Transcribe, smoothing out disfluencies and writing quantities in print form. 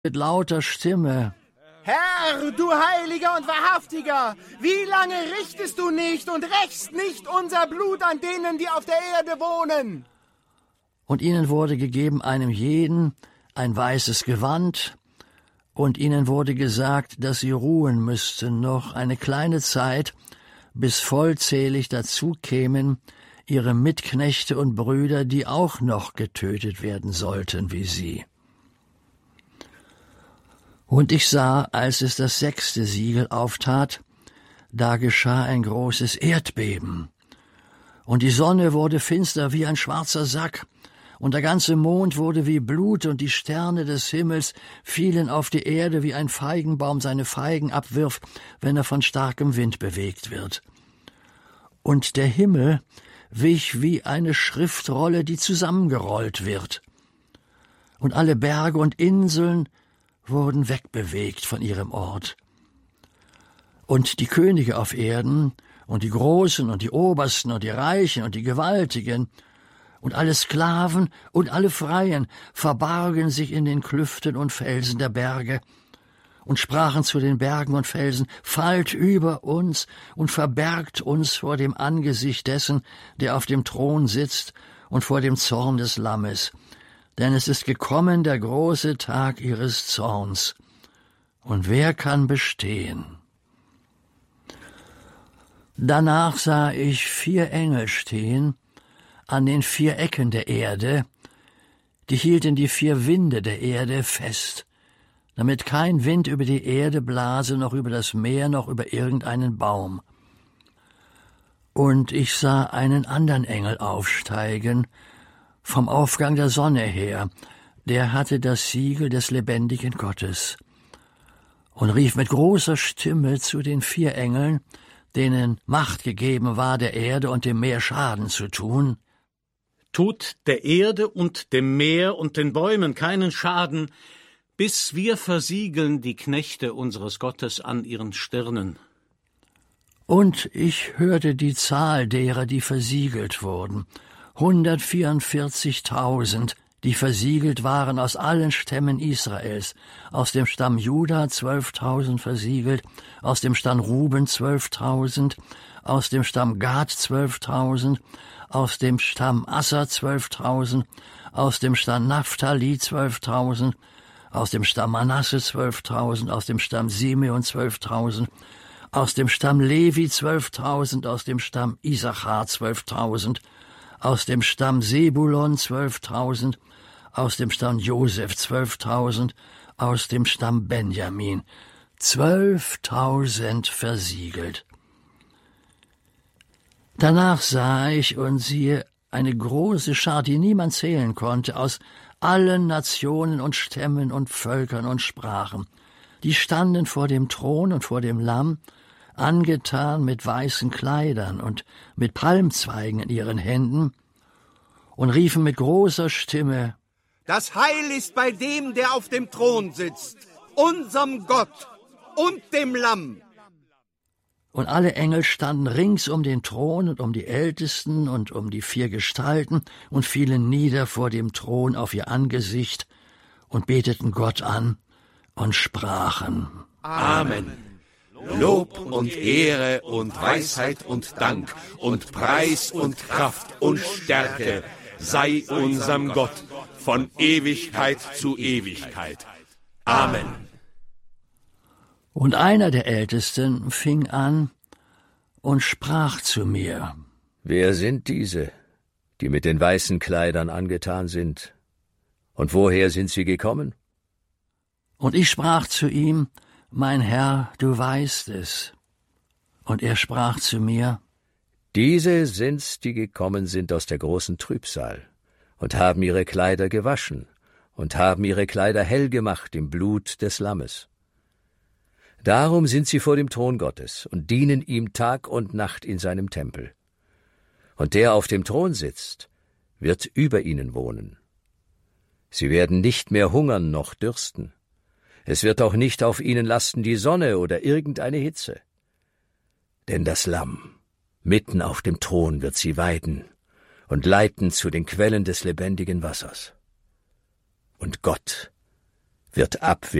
mit lauter Stimme: Herr, du Heiliger und Wahrhaftiger, wie lange richtest du nicht und rächst nicht unser Blut an denen, die auf der Erde wohnen? Und ihnen wurde gegeben einem jeden ein weißes Gewand, und ihnen wurde gesagt, dass sie ruhen müssten noch eine kleine Zeit, bis vollzählig dazu kämen ihre Mitknechte und Brüder, die auch noch getötet werden sollten wie sie. Und ich sah, als es das 6. Siegel auftat, da geschah ein großes Erdbeben, und die Sonne wurde finster wie ein schwarzer Sack, und der ganze Mond wurde wie Blut, und die Sterne des Himmels fielen auf die Erde, wie ein Feigenbaum seine Feigen abwirft, wenn er von starkem Wind bewegt wird. Und der Himmel wich wie eine Schriftrolle, die zusammengerollt wird. Und alle Berge und Inseln wurden wegbewegt von ihrem Ort. Und die Könige auf Erden und die Großen und die Obersten und die Reichen und die Gewaltigen und alle Sklaven und alle Freien verbargen sich in den Klüften und Felsen der Berge und sprachen zu den Bergen und Felsen: Fallt über uns und verbergt uns vor dem Angesicht dessen, der auf dem Thron sitzt, und vor dem Zorn des Lammes. Denn es ist gekommen der große Tag ihres Zorns. Und wer kann bestehen? Danach sah ich 4 Engel stehen an den 4 Ecken der Erde, die hielten die 4 Winde der Erde fest, damit kein Wind über die Erde blase, noch über das Meer, noch über irgendeinen Baum. Und ich sah einen anderen Engel aufsteigen, vom Aufgang der Sonne her, der hatte das Siegel des lebendigen Gottes, und rief mit großer Stimme zu den 4 Engeln, denen Macht gegeben war, der Erde und dem Meer Schaden zu tun: Tut der Erde und dem Meer und den Bäumen keinen Schaden, bis wir versiegeln die Knechte unseres Gottes an ihren Stirnen. Und ich hörte die Zahl derer, die versiegelt wurden: 144.000, die versiegelt waren aus allen Stämmen Israels, aus dem Stamm Juda 12.000 versiegelt, aus dem Stamm Ruben 12.000, aus dem Stamm Gad 12.000, aus dem Stamm Asser 12.000, aus dem Stamm Naphtali 12.000, aus dem Stamm Manasse 12.000, aus dem Stamm Simeon 12.000, aus dem Stamm Levi 12.000, aus dem Stamm Issachar 12.000, aus dem Stamm Sebulon 12.000, aus dem Stamm Josef 12.000, aus dem Stamm Benjamin 12.000 versiegelt. Danach sah ich und siehe eine große Schar, die niemand zählen konnte, aus allen Nationen und Stämmen und Völkern und Sprachen. Die standen vor dem Thron und vor dem Lamm, angetan mit weißen Kleidern und mit Palmzweigen in ihren Händen, und riefen mit großer Stimme: Das Heil ist bei dem, der auf dem Thron sitzt, unserem Gott und dem Lamm. Und alle Engel standen rings um den Thron und um die Ältesten und um die 4 Gestalten und fielen nieder vor dem Thron auf ihr Angesicht und beteten Gott an und sprachen: Amen. Lob und Ehre und Weisheit und Dank und Preis und Kraft und Stärke sei unserem Gott von Ewigkeit zu Ewigkeit. Amen. Und einer der Ältesten fing an und sprach zu mir: Wer sind diese, die mit den weißen Kleidern angetan sind? Und woher sind sie gekommen? Und ich sprach zu ihm: Mein Herr, du weißt es. Und er sprach zu mir: Diese sind's, die gekommen sind aus der großen Trübsal und haben ihre Kleider gewaschen und haben ihre Kleider hell gemacht im Blut des Lammes. Darum sind sie vor dem Thron Gottes und dienen ihm Tag und Nacht in seinem Tempel. Und der auf dem Thron sitzt, wird über ihnen wohnen. Sie werden nicht mehr hungern noch dürsten. Es wird auch nicht auf ihnen lasten die Sonne oder irgendeine Hitze. Denn das Lamm mitten auf dem Thron wird sie weiden und leiten zu den Quellen des lebendigen Wassers. Und Gott wird ab